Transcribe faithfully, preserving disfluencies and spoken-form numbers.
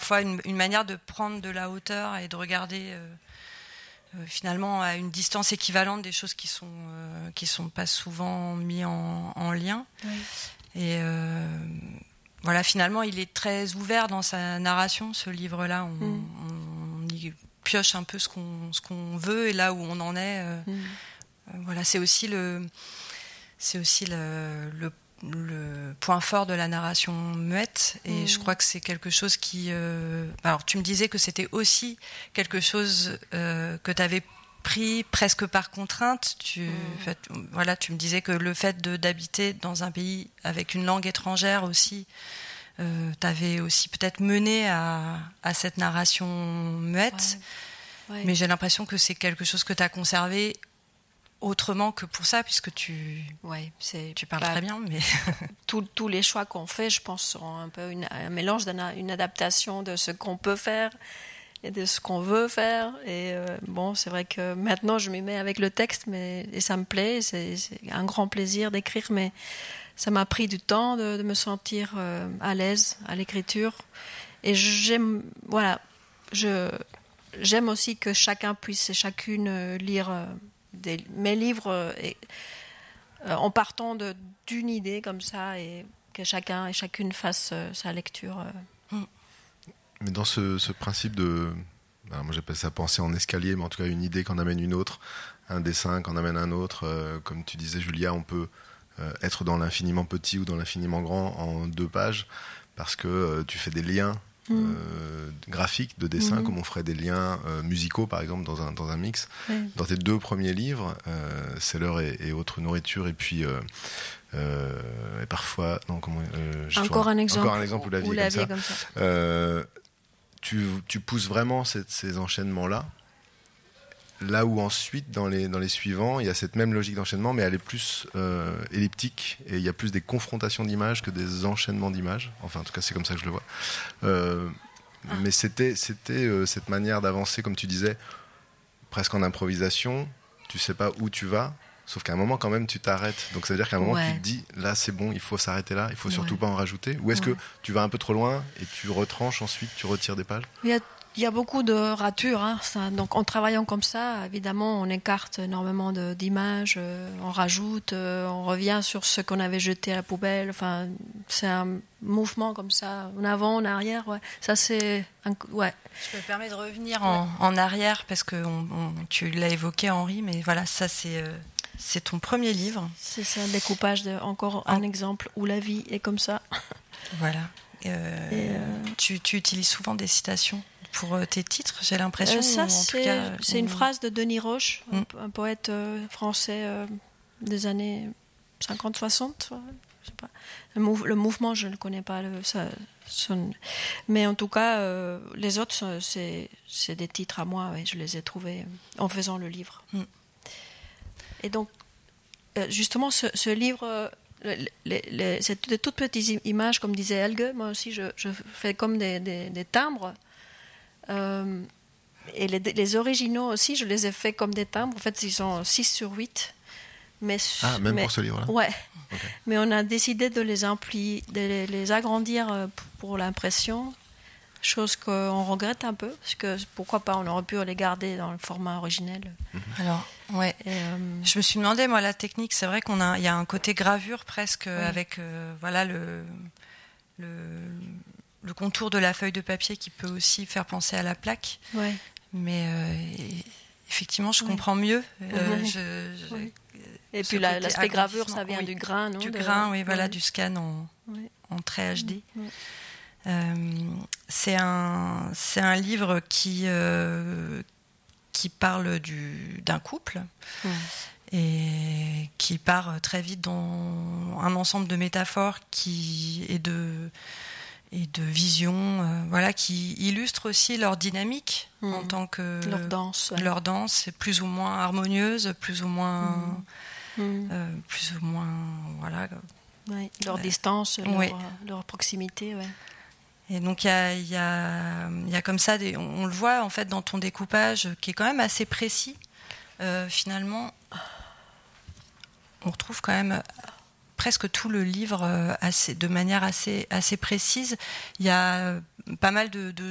parfois une, une manière de prendre de la hauteur et de regarder euh, euh, finalement à une distance équivalente des choses qui sont euh, qui sont pas souvent mis en, en lien. Oui. Et euh, voilà, finalement, il est très ouvert dans sa narration, ce livre-là. On, mm. on y pioche un peu ce qu'on ce qu'on veut et là où on en est. Euh, mm. euh, voilà, c'est aussi le c'est aussi le, le le point fort de la narration muette et mmh. je crois que c'est quelque chose qui euh... alors tu me disais que c'était aussi quelque chose euh, que tu avais pris presque par contrainte tu mmh. en fait, voilà tu me disais que le fait de, d'habiter dans un pays avec une langue étrangère aussi euh, t'avais aussi peut-être mené à, à cette narration muette ouais. Ouais. mais j'ai l'impression que c'est quelque chose que tu as conservé autrement que pour ça, puisque tu, ouais, c'est tu parles pas, très bien. Mais tous, tous les choix qu'on fait, je pense, seront un peu une, un mélange, d'une adaptation de ce qu'on peut faire et de ce qu'on veut faire. Et euh, bon, c'est vrai que maintenant, je m'y mets avec le texte, mais, et ça me plaît, c'est, c'est un grand plaisir d'écrire, mais ça m'a pris du temps de, de me sentir euh, à l'aise à l'écriture. Et j'aime, voilà, je, j'aime aussi que chacun puisse et chacune lire... Euh, Des, mes livres et, euh, en partant de, d'une idée comme ça et que chacun et chacune fasse euh, sa lecture. Euh. Mais dans ce, ce principe de, ben, moi j'appelle ça penser en escalier, mais en tout cas une idée qu'en amène une autre, un dessin qu'en amène un autre, euh, comme tu disais Julia, on peut euh, être dans l'infiniment petit ou dans l'infiniment grand en deux pages parce que euh, tu fais des liens Mmh. Euh, graphiques, de dessin, mmh. comme on ferait des liens euh, musicaux par exemple dans un, dans un mix. Mmh. Dans tes deux premiers livres, euh, C'est l'heure et, et autres nourritures, et puis euh, euh, et parfois non, comment, euh, encore, un exemple, encore un exemple où la vie, où est, la comme vie ça. est comme ça. Euh, tu, tu pousses vraiment cette, ces enchaînements-là. Là où ensuite, dans les, dans les suivants, il y a cette même logique d'enchaînement, mais elle est plus euh, elliptique, et il y a plus des confrontations d'images que des enchaînements d'images. Enfin, en tout cas, c'est comme ça que je le vois. Euh, ah. Mais c'était, c'était euh, cette manière d'avancer, comme tu disais, presque en improvisation. Tu sais pas où tu vas, sauf qu'à un moment, quand même, tu t'arrêtes. Donc, ça veut dire qu'à un moment, ouais. tu te dis, là, c'est bon, il faut s'arrêter là, il faut surtout ouais. pas en rajouter. Ou est-ce ouais. que tu vas un peu trop loin, et tu retranches ensuite, tu retires des pages ? Il y a Il y a beaucoup de ratures, hein, ça. Donc en travaillant comme ça, évidemment, on écarte énormément de, d'images, euh, on rajoute, euh, on revient sur ce qu'on avait jeté à la poubelle. Enfin, c'est un mouvement comme ça, en avant, en arrière. Ouais. Ça, c'est un, ouais. Je me permets de revenir en, en arrière parce que on, on, tu l'as évoqué, Henri, mais voilà, ça c'est euh, c'est ton premier livre. C'est ça, le découpage de encore un en... exemple où la vie est comme ça. Voilà. Euh, Et euh... tu, tu utilises souvent des citations pour tes titres, j'ai l'impression. Euh, ça, en c'est, tout cas, c'est on... une phrase de Denis Roche, mm. un, un poète euh, français euh, des années cinquante soixante. Je sais pas. Le, mou- le mouvement, je ne le connais pas. Le, ça, son... Mais en tout cas, euh, les autres, c'est, c'est des titres à moi. Ouais, je les ai trouvés en faisant le livre. Mm. Et donc, euh, justement, ce, ce livre... Les, les, les, c'est des toutes petites images, comme disait Helge. Moi aussi, je, je fais comme des, des, des timbres. Euh, et les, les originaux aussi, je les ai faits comme des timbres. En fait, ils sont six sur huit. Mais, ah, même mais, pour ce livre-là ? Ouais. Okay. Mais on a décidé de les, ampli, de les, les agrandir pour l'impression, chose qu'on regrette un peu, parce que pourquoi pas, on aurait pu les garder dans le format originel. Mm-hmm. Alors, ouais. Et, euh, je me suis demandé, moi, la technique, c'est vrai qu'on a, il y a un côté gravure presque, oui. avec, euh, voilà, le... le le contour de la feuille de papier qui peut aussi faire penser à la plaque. Ouais. Mais euh, effectivement, je ouais. comprends mieux. Euh, mmh. je, je, oui. Et puis la, l'aspect gravure, ça vient oui. du grain, non ? Du de... grain, oui, voilà, ouais. du scan en, ouais. en très H D. Ouais. Euh, c'est, un, c'est un livre qui, euh, qui parle du, d'un couple. Ouais. Et qui part très vite dans un ensemble de métaphores qui, et de... et de visions, euh, voilà, qui illustrent aussi leur dynamique mmh. en tant que leur danse, ouais. leur danse est plus ou moins harmonieuse, plus ou moins, mmh. euh, plus ou moins, voilà. Ouais, leur ouais. distance, leur, ouais. leur proximité, ouais. Et donc il y a, il y a, il y a comme ça, des, on, on le voit en fait dans ton découpage qui est quand même assez précis. Euh, finalement, on retrouve quand même presque tout le livre assez, de manière assez, assez précise. Il y a pas mal de, de